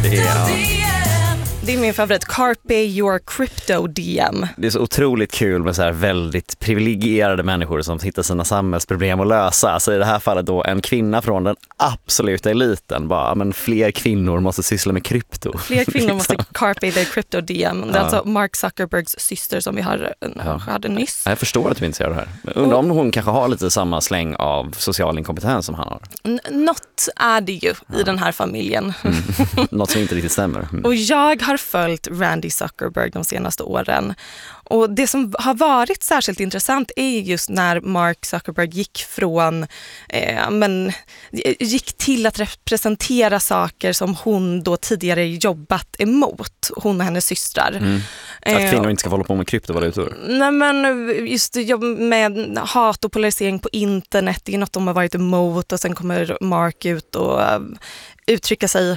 Det är min favorit, Carpe your crypto DM. Det är så otroligt kul med så här väldigt privilegierade människor som hittar sina samhällsproblem att lösa. Alltså i det här fallet då en kvinna från den absoluta eliten. Bara, men fler kvinnor måste syssla med krypto. Fler kvinnor måste carpe their crypto DM. Det är alltså Mark Zuckerbergs syster som vi hade nyss. Jag förstår att du är intresserad av det här. Men undrar om hon kanske har lite samma släng av social inkompetens som han har. Något är det ju i den här familjen. Något som inte riktigt stämmer. Och jag har följt Randy Zuckerberg de senaste åren. Och det som har varit särskilt intressant är just när Mark Zuckerberg gick till att representera saker som hon då tidigare jobbat emot, hon och hennes systrar. Att kvinnor inte ska hålla på med kryptovalutor. Nej, men just med hat och polarisering på internet, det är något de har varit emot, och sen kommer Mark ut och uttrycka sig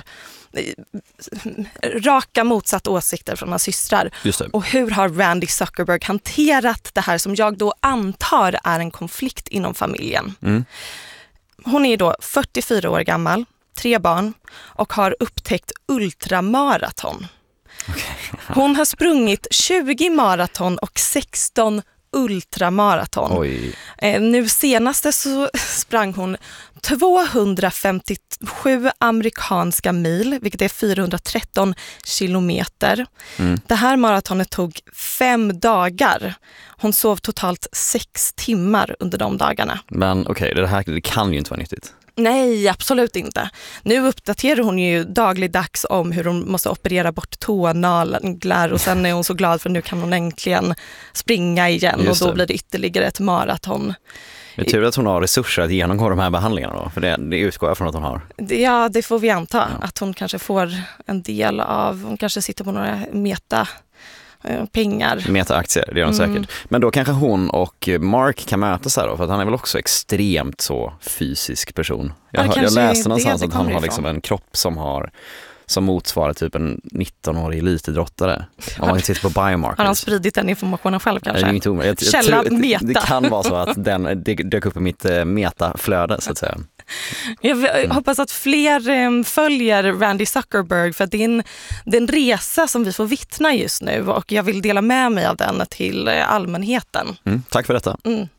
raka motsatta åsikter från hans systrar. Och hur har Randy Zuckerberg hanterat det här som jag då antar är en konflikt inom familjen? Hon är då 44 år gammal, 3 barn och har upptäckt ultramaraton. Hon har sprungit 20 maraton och 16 ultramaraton. Nu senaste så sprang hon 257 amerikanska mil, vilket är 413 kilometer. Det här maratonet tog 5 dagar. Hon sov totalt 6 timmar under de dagarna. Men det kan ju inte vara nyttigt. Nej, absolut inte. Nu uppdaterar hon ju dagligdags om hur hon måste operera bort tånaglar, och sen är hon så glad för nu kan hon äntligen springa igen och då blir det ytterligare ett maraton. Det är tur att hon har resurser att genomgå de här behandlingarna då, för det utgår jag från att hon har. Ja, det får vi anta. Att hon kanske får en del av, hon kanske sitter på några pengar. Meta-aktier, det gör hon säkert. Men då kanske hon och Mark kan mötas här då, för att han är väl också extremt så fysisk person. Jag läste någonstans att han har liksom en kropp som motsvarar typ en 19-årig elitidrottare. Om man tittar på biomarkers. Har han spridit den informationen själv kanske? Det är inte Källa Meta. Det kan vara så att det dök upp i mitt metaflöde så att säga. Jag hoppas att fler följer Randy Zuckerberg, för att det är en resa som vi får vittna just nu, och jag vill dela med mig av den till allmänheten. Tack för detta.